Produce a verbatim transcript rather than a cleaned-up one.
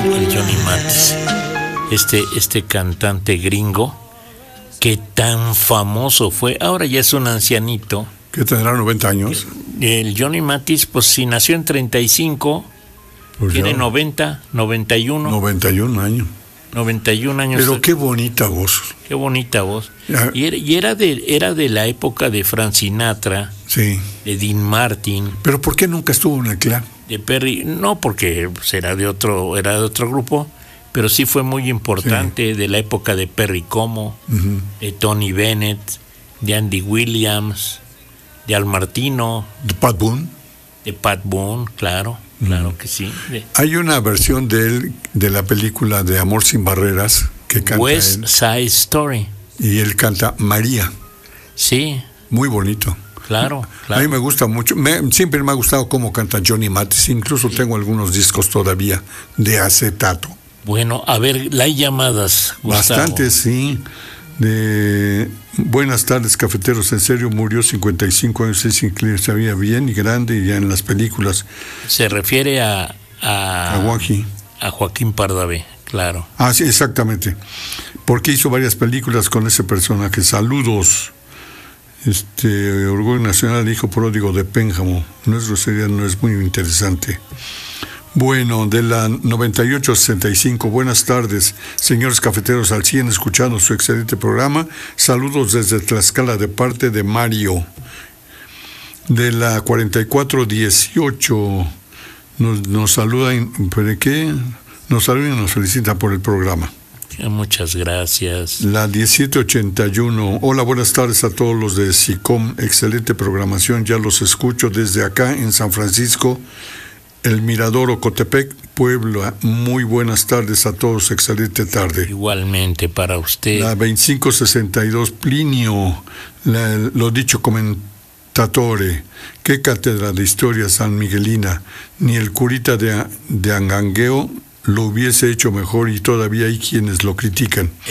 el Johnny Mathis, este, este cantante gringo que tan famoso fue. Ahora ya es un ancianito. ¿Qué tendrá, noventa años? El Johnny Mathis, pues si nació en treinta y cinco, pues tiene ya noventa, noventa y uno. noventa y un años. noventa y un años. Pero qué bonita voz. Qué bonita voz. Y era, y era de era de la época de Frank Sinatra, sí, de Dean Martin. Pero ¿por qué nunca estuvo en el clan? De Perry, no, porque pues, era de otro era de otro grupo, pero sí fue muy importante, sí, de la época de Perry Como, uh-huh, de Tony Bennett, de Andy Williams, de Al Martino, de Pat Boone. De Pat Boone, claro. Claro que sí. Hay una versión de él, de la película de Amor sin Barreras, que canta West él, Side Story. Y él canta María. Sí. Muy bonito. Claro, claro. A mí me gusta mucho. Me, siempre me ha gustado cómo canta Johnny Mathis. Incluso sí, tengo algunos discos todavía de acetato. Bueno, a ver, hay llamadas, Gustavo. Bastantes, sí. De buenas tardes, cafeteros. En serio, murió cincuenta y cinco años. Es increíble, se veía bien y grande y ya en las películas. Se refiere a a, a, Joaquín. a Joaquín Pardavé, claro. Ah, sí, exactamente. Porque hizo varias películas con ese personaje. Saludos. Este Orgullo Nacional, hijo pródigo de Pénjamo. No es grosería, no es muy interesante. Bueno, de la noventa y ocho sesenta y cinco, buenas tardes, señores cafeteros al cien, escuchando su excelente programa. Saludos desde Tlaxcala de parte de Mario. De la cuarenta y cuatro dieciocho, nos, nos saludan, ¿pero qué? Nos saludan y nos felicitan por el programa. Muchas gracias. La diecisiete ochenta y uno, hola, buenas tardes a todos los de SICOM, excelente programación, ya los escucho desde acá en San Francisco, El Mirador, Ocotepec, Puebla. Muy buenas tardes a todos, excelente tarde. Igualmente para usted. La veinticinco sesenta y dos, Plinio, la, lo dicho comentatore, qué cátedra de historia San Miguelina, ni el curita de, de Angangueo lo hubiese hecho mejor y todavía hay quienes lo critican.